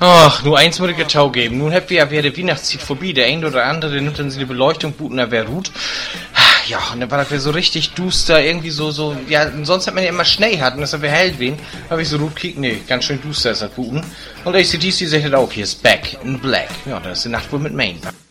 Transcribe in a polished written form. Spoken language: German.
Ach, nur eins muss ich Tau geben. Nun habt ihr ja wieder Weihnachtszeit vorbei. Der ein oder andere nimmt dann seine Beleuchtung, gut, und da wär gut. Ja, und dann war das wieder so richtig duster, irgendwie so, ja, sonst hat man ja immer Schnee hat und das hat wir hell wen. Hab ich so gut gekickt, nee, ganz schön duster ist das guten. Und AC/DC sagt auch, hier ist Back in Black. Ja, das ist die Nacht wohl mit Main.